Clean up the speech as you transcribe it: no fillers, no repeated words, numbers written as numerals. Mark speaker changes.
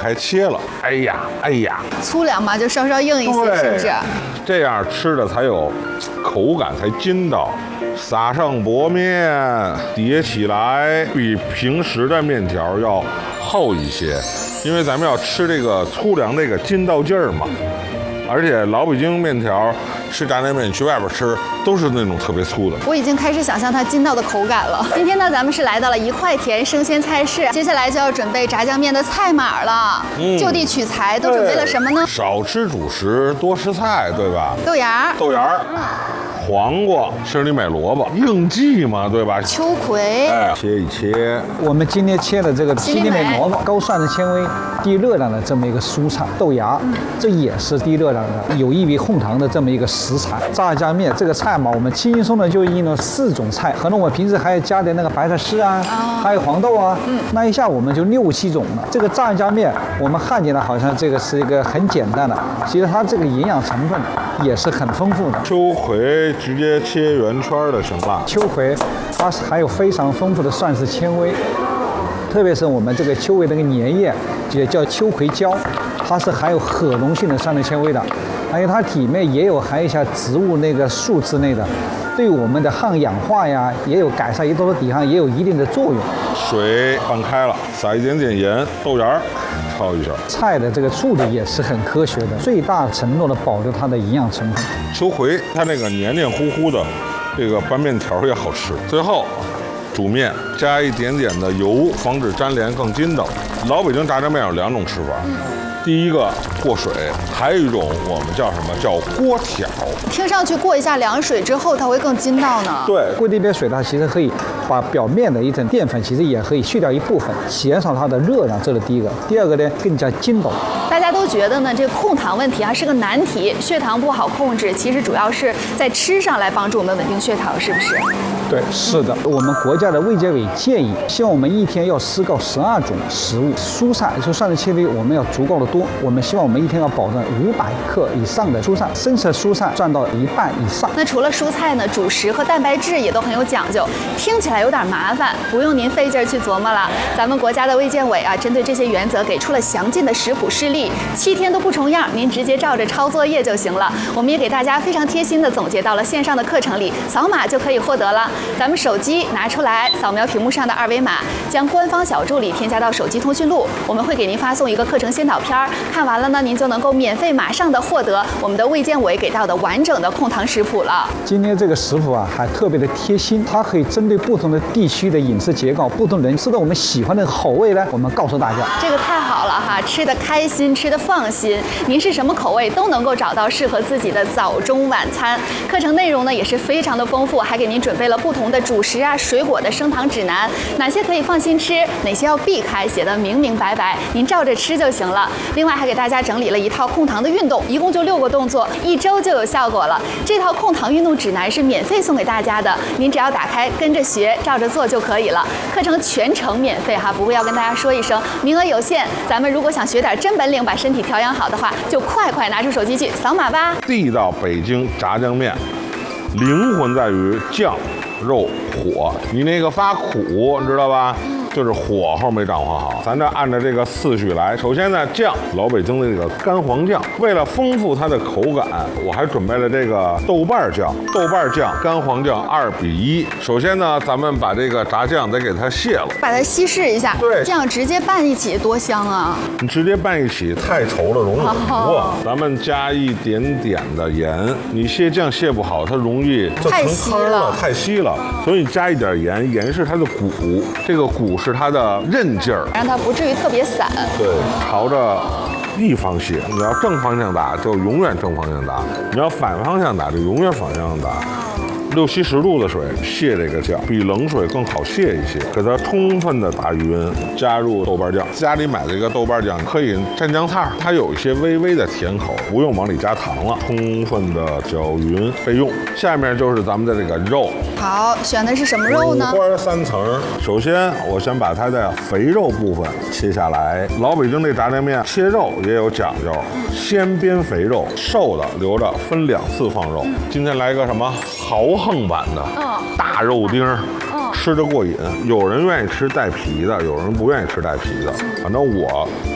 Speaker 1: 开切了。哎呀，哎呀，
Speaker 2: 粗粮嘛，就稍稍硬一些，是不是？
Speaker 1: 这样吃的才有口感，才筋道。撒上薄面，叠起来，比平时的面条要厚一些，因为咱们要吃这个粗粮这个筋道劲儿嘛。而且老北京面条吃炸酱面，你去外边吃都是那种特别粗的。
Speaker 2: 我已经开始想象它筋道的口感了。今天呢，咱们是来到了一块田生鲜菜市，接下来就要准备炸酱面的菜码了。就地取材，都准备了什么呢？
Speaker 1: 少吃主食，多吃菜，对吧？
Speaker 2: 豆芽，
Speaker 1: 黄瓜、心里买萝卜，应季嘛，对吧？
Speaker 2: 秋葵，
Speaker 1: 切一切。
Speaker 3: 我们今天切的这个心里美萝卜，高膳食纤维、低热量的这么一个蔬菜，豆芽，这也是低热量的，有益于控糖的这么一个食材。炸酱面这个菜嘛，我们轻轻松的就应了4种菜，可能我平时还要加点那个白菜丝啊，还有黄豆啊，那一下我们就6、7种了。这个炸酱面我们看起来好像这个是一个很简单的，其实它这个营养成分也是很丰富的。
Speaker 1: 秋葵直接切圆圈的行了。
Speaker 3: 秋葵它含有非常丰富的膳食纤维，特别是我们这个秋葵的那个粘液，也叫秋葵胶，它是含有可溶性的膳食纤维的，还有它里面也有含一下植物那个素之类的，对我们的抗氧化呀，也有改善胰岛素抵抗也有一定的作用。
Speaker 1: 水拌开了，撒一点点盐，豆芽焯一下。
Speaker 3: 菜的这个处理也是很科学的，最大程度的保留它的营养成分。
Speaker 1: 秋葵它那个黏黏糊糊的，这个拌面条也好吃。最后煮面，加一点点的油，防止粘连更筋道。老北京炸酱面有2种吃法。第一个过水，还有一种我们叫什么？叫锅挑。
Speaker 2: 听上去过一下凉水之后，它会更筋道呢。
Speaker 1: 对，
Speaker 3: 过这边水它其实可以把表面的一层淀粉，其实也可以去掉一部分，减少它的热量，这是第一个。第二个呢，更加筋道。
Speaker 2: 大家都觉得呢，这个控糖问题啊是个难题，血糖不好控制，其实主要是在吃上来帮助我们稳定血糖，是不是？
Speaker 3: 对，是的。我们国家的卫健委建议，希望我们一天要吃够12种食物，蔬菜就膳食纤维我们要足够的多。我们希望我们一天要保证500克以上的蔬菜，深色蔬菜占到1半以上。
Speaker 2: 那除了蔬菜呢，主食和蛋白质也都很有讲究，听起来有点麻烦，不用您费劲儿去琢磨了。咱们国家的卫健委啊，针对这些原则给出了详尽的食谱示例，7天都不重样，您直接照着抄作业就行了。我们也给大家非常贴心的总结到了线上的课程里，扫码就可以获得了。咱们手机拿出来，扫描屏幕上的2维码，将官方小助理添加到手机通讯录，我们会给您发送一个课程先导片，看完了呢，您就能够免费马上的获得我们的卫健委给到的完整的控糖食谱了。
Speaker 3: 今天这个食谱啊，还特别的贴心，它可以针对不同的地区的饮食结构、不同人吃的我们喜欢的口味呢，我们告诉大家。
Speaker 2: 这个太好了哈，吃的开心，吃的放心，您是什么口味都能够找到适合自己的早中晚餐。课程内容呢也是非常的丰富，还给您准备了不同的主食啊、水果的升糖指南，哪些可以放心吃，哪些要避开，写得明明白白，您照着吃就行了。另外还给大家整理了一套控糖的运动，一共就6个动作，1周就有效果了。这套控糖运动指南是免费送给大家的，您只要打开跟着学，照着做就可以了。课程全程免费哈，不过要跟大家说一声，名额有限，咱们如果想学点真本领，把身体调养好的话，就快拿出手机去扫码吧。
Speaker 1: 地道北京炸酱面，灵魂在于酱、肉、火。你那个发苦，你知道吧？就是火候没掌握好。咱这按照这个次序来，首先呢，酱，老北京的这个干黄酱，为了丰富它的口感，我还准备了这个豆瓣酱，干黄酱2比1。首先呢，咱们把这个炸酱得给它卸了，
Speaker 2: 把它稀释一下，
Speaker 1: 对，
Speaker 2: 这样直接拌一起多香啊！
Speaker 1: 你直接拌一起太稠了，容易糊啊。咱们加一点点的盐，你卸酱卸不好，它容易就成坑了，太稀了，所以加一点盐，盐是它的骨，这个骨是它的韧劲儿，让
Speaker 2: 它不至于特别散。
Speaker 1: 对，朝着一方卸，你要正方向打就永远正方向打，你要反方向打就永远反方向打。6、70度的水卸这个酱，比冷水更好卸一些，给它充分的打匀，加入豆瓣酱。家里买这个豆瓣酱可以蘸酱菜，它有一些微微的甜口，不用往里加糖了，充分的搅匀备用。下面就是咱们的这个肉，
Speaker 2: 好，选的是什么肉呢？
Speaker 1: 五花3层。首先，我先把它的肥肉部分切下来。老北京这炸酱面切肉也有讲究，先煸肥肉，瘦的留着分2次放肉。今天来个什么豪横版的大肉丁，吃着过瘾。有人愿意吃带皮的，有人不愿意吃带皮的。反正我